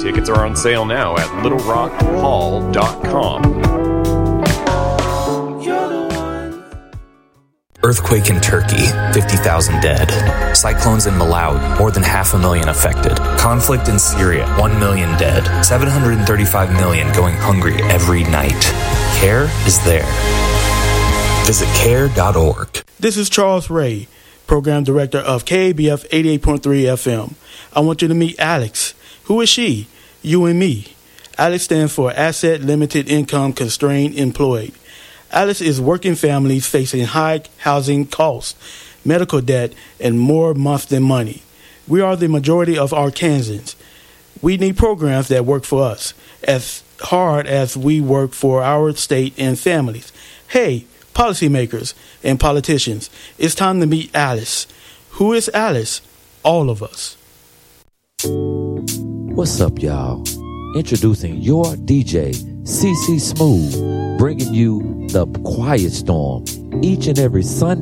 Tickets are on sale now at littlerockhall.com. Earthquake in Turkey, 50,000 dead. Cyclones in Malawi, more than 500,000 affected. Conflict in Syria, 1 million dead. 735 million going hungry every night. CARE is there. Visit care.org. This is Charles Ray, Program Director of KABF 88.3 FM. I want you to meet Alex. Who is she? You and me. Alex stands for Asset Limited Income Constrained Employed. Alice is working families facing high housing costs, medical debt, and more month than money. We are the majority of Arkansans. We need programs that work for us, as hard as we work for our state and families. Hey, policymakers and politicians, it's time to meet Alice. Who is Alice? All of us. What's up, y'all? Introducing your DJ, CC Smooth, bringing you The Quiet Storm each and every Sunday